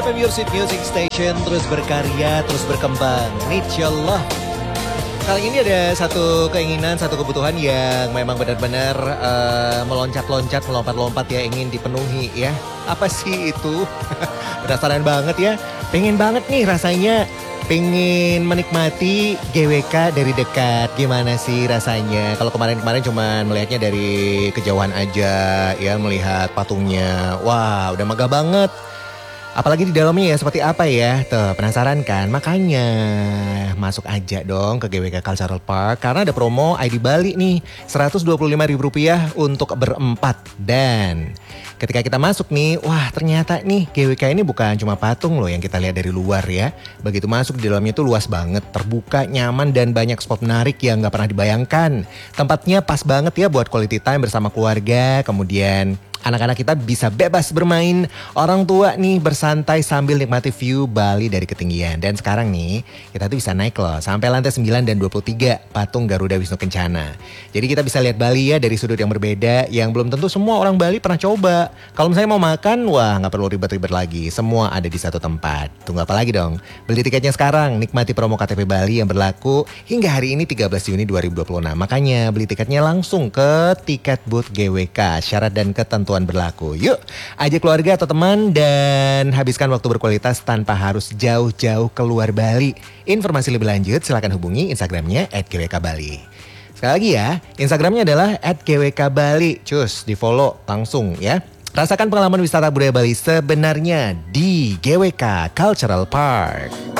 FM Your Seat Music Station, terus berkarya, terus berkembang. Insyaallah. Kali ini ada satu keinginan, satu kebutuhan yang memang benar-benar meloncat-loncat, melompat-lompat ya, ingin dipenuhi ya. Apa sih itu? Penasaran banget ya. Pengen banget nih rasanya, pengen menikmati GWK dari dekat. Gimana sih rasanya? Kalau kemarin-kemarin cuma melihatnya dari kejauhan aja ya, melihat patungnya. Wah, udah megah banget. Apalagi di dalamnya ya seperti apa ya. Tuh, penasaran kan? Makanya masuk aja dong ke GWK Cultural Park karena ada promo ID Bali nih, Rp125.000 untuk berempat. Dan ketika kita masuk nih, wah ternyata nih GWK ini bukan cuma patung loh yang kita lihat dari luar ya. Begitu masuk di dalamnya tuh luas banget, terbuka, nyaman dan banyak spot menarik yang gak pernah dibayangkan. Tempatnya pas banget ya buat quality time bersama keluarga, kemudian anak-anak kita bisa bebas bermain, orang tua nih bersantai sambil nikmati view Bali dari ketinggian. Dan sekarang nih kita tuh bisa naik loh sampai lantai 9 dan 23 patung Garuda Wisnu Kencana. Jadi kita bisa lihat Bali ya dari sudut yang berbeda yang belum tentu semua orang Bali pernah coba. Kalau misalnya mau makan, wah gak perlu ribet-ribet lagi, semua ada di satu tempat. Tunggu apa lagi dong? Beli tiketnya sekarang, nikmati promo KTP Bali yang berlaku hingga hari ini 13 Juni 2026. Makanya beli tiketnya langsung ke tiket booth GWK, syarat dan ketentuan berlaku. Yuk, ajak keluarga atau teman dan habiskan waktu berkualitas tanpa harus jauh-jauh keluar Bali. Informasi lebih lanjut silakan hubungi Instagramnya @gwkbali. Sekali lagi ya, Instagramnya adalah @gwkbali. Cus, di follow langsung ya. Rasakan pengalaman wisata budaya Bali sebenarnya di GWK Cultural Park.